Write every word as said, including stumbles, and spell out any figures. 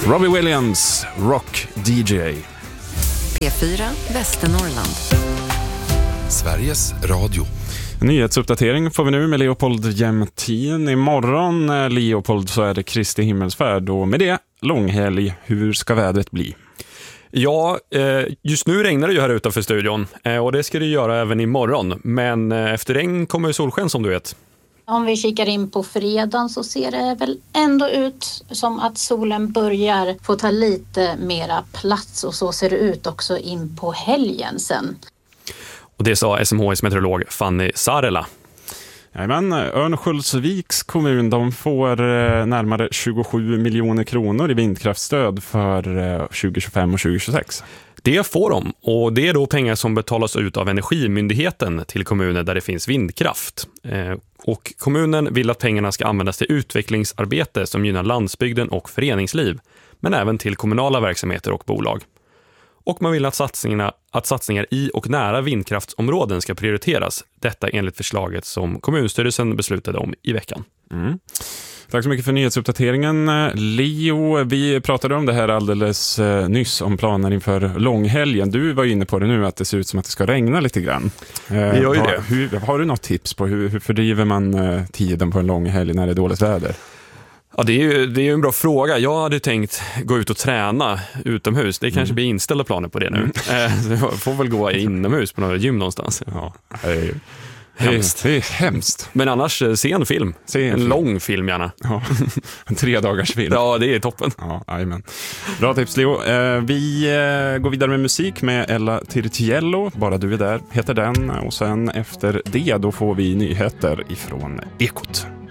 Robbie Williams, Rock D J. P fyra Västernorrland. Sveriges Radio. Nyhetsuppdatering får vi nu med Leopold Jämtin. Imorgon, Leopold, så är det Kristi himmelsfärd och med det långhelg. Hur ska vädret bli? Ja, just nu regnar det ju här utanför studion och det ska det göra även imorgon. Men efter regn kommer solsken som du vet. Om vi kikar in på fredagen så ser det väl ändå ut som att solen börjar få ta lite mera plats och så ser det ut också in på helgen sen. Och det sa S M H I:s meteorolog Fanny Sarela. Jajamän, Örnsköldsviks kommun de får närmare tjugosju miljoner kronor i vindkraftstöd för tjugo tjugofem och tjugo tjugosex. Det får de och det är då pengar som betalas ut av Energimyndigheten till kommuner där det finns vindkraft. Och kommunen vill att pengarna ska användas till utvecklingsarbete som gynnar landsbygden och föreningsliv, men även till kommunala verksamheter och bolag. Och man vill att satsningarna, att satsningar i och nära vindkraftsområden ska prioriteras. Detta enligt förslaget som kommunstyrelsen beslutade om i veckan. Mm. Tack så mycket för nyhetsuppdateringen. Leo, vi pratade om det här alldeles eh, nyss om planer inför långhelgen. Du var inne på det nu att det ser ut som att det ska regna lite grann. Eh, det gör ju har, det. Hur, har du något tips på hur, hur fördriver man eh, tiden på en långhelg när det är dåligt väder? Ja, det är ju det är en bra fråga. Jag hade tänkt gå ut och träna utomhus. Det kanske mm. blir inställda planer på det nu. Mm. Jag får väl gå inomhus på något gym någonstans. Ja, det är ju hemskt. Det är hemskt. Men annars, se en film. Se en, en film. Lång film gärna. Ja, en tre dagars film. Ja, det är toppen. Ja, amen. Bra tips, Leo. Vi går vidare med musik med Ella Tirtiello. Bara du är där, heter den. Och sen efter det, då får vi nyheter ifrån Ekot.